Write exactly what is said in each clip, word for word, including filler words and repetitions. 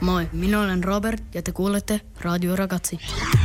Moi, minä olen Robert ja te kuulette Radio Ragazzi.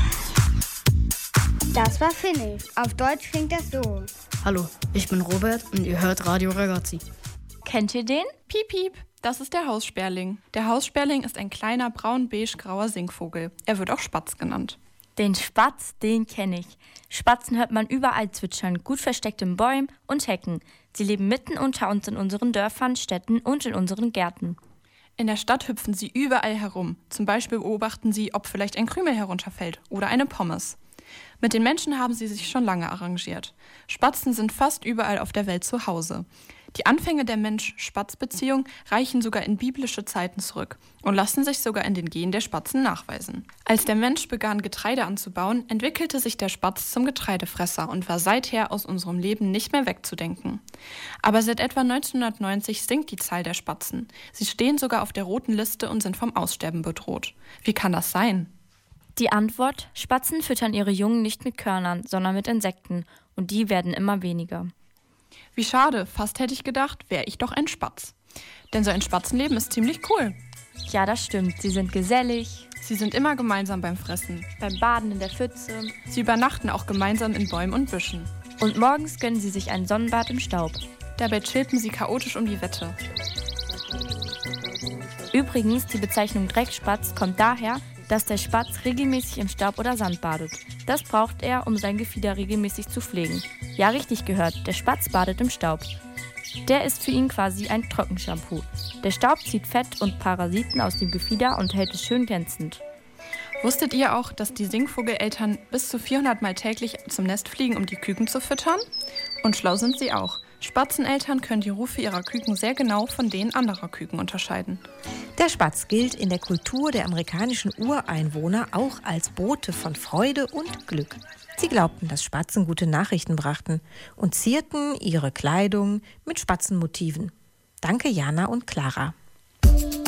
Das war Finnisch. Auf Deutsch klingt das so. Hallo, ich bin Robert und ihr hört Radio Ragazzi. Kennt ihr den? Piep, piep. Das ist der Haussperling. Der Haussperling ist ein kleiner braun-beige-grauer Singvogel. Er wird auch Spatz genannt. Den Spatz, den kenne ich. Spatzen hört man überall zwitschern, gut versteckt in Bäumen und Hecken. Sie leben mitten unter uns in unseren Dörfern, Städten und in unseren Gärten. In der Stadt hüpfen sie überall herum. Zum Beispiel beobachten sie, ob vielleicht ein Krümel herunterfällt oder eine Pommes. Mit den Menschen haben sie sich schon lange arrangiert. Spatzen sind fast überall auf der Welt zu Hause. Die Anfänge der Mensch-Spatz-Beziehung reichen sogar in biblische Zeiten zurück und lassen sich sogar in den Genen der Spatzen nachweisen. Als der Mensch begann, Getreide anzubauen, entwickelte sich der Spatz zum Getreidefresser und war seither aus unserem Leben nicht mehr wegzudenken. Aber seit etwa neunzehnhundertneunzig sinkt die Zahl der Spatzen. Sie stehen sogar auf der roten Liste und sind vom Aussterben bedroht. Wie kann das sein? Die Antwort: Spatzen füttern ihre Jungen nicht mit Körnern, sondern mit Insekten. Und die werden immer weniger. Wie schade, fast hätte ich gedacht, wäre ich doch ein Spatz. Denn so ein Spatzenleben ist ziemlich cool. Ja, das stimmt. Sie sind gesellig. Sie sind immer gemeinsam beim Fressen. Beim Baden in der Pfütze. Sie übernachten auch gemeinsam in Bäumen und Büschen. Und morgens gönnen sie sich ein Sonnenbad im Staub. Dabei chilpen sie chaotisch um die Wette. Übrigens, die Bezeichnung Dreckspatz kommt daher, dass der Spatz regelmäßig im Staub oder Sand badet. Das braucht er, um sein Gefieder regelmäßig zu pflegen. Ja, richtig gehört, der Spatz badet im Staub. Der ist für ihn quasi ein Trockenshampoo. Der Staub zieht Fett und Parasiten aus dem Gefieder und hält es schön glänzend. Wusstet ihr auch, dass die Singvogeleltern bis zu vierhundert Mal täglich zum Nest fliegen, um die Küken zu füttern? Und schlau sind sie auch. Spatzeneltern können die Rufe ihrer Küken sehr genau von denen anderer Küken unterscheiden. Der Spatz gilt in der Kultur der amerikanischen Ureinwohner auch als Bote von Freude und Glück. Sie glaubten, dass Spatzen gute Nachrichten brachten und zierten ihre Kleidung mit Spatzenmotiven. Danke, Jana und Clara.